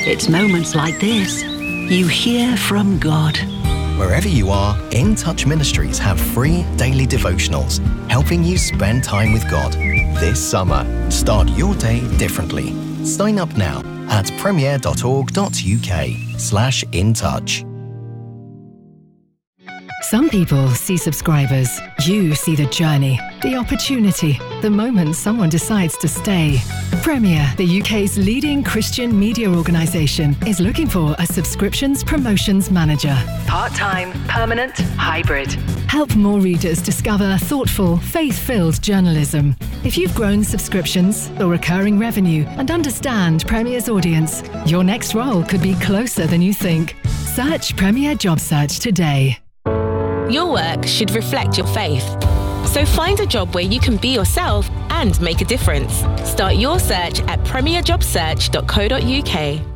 It's moments like this you hear from God. Wherever you are, In Touch Ministries have free daily devotionals helping you spend time with God. This summer, start your day differently. Sign up now at premier.org.uk/intouch. Some people see subscribers. You see the journey, the opportunity, the moment someone decides to stay. Premier, the UK's leading Christian media organisation, is looking for a subscriptions promotions manager. Part-time, permanent, hybrid. Help more readers discover thoughtful, faith-filled journalism. If you've grown subscriptions or recurring revenue and understand Premier's audience, your next role could be closer than you think. Search Premier Job Search today. Your work should reflect your faith. So find a job where you can be yourself and make a difference. Start your search at premierjobsearch.co.uk.